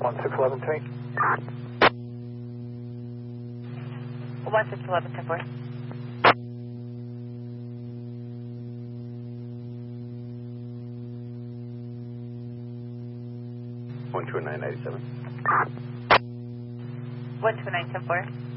1611 tank. 1611, 10-4. One two nine 97. 129, 10-4.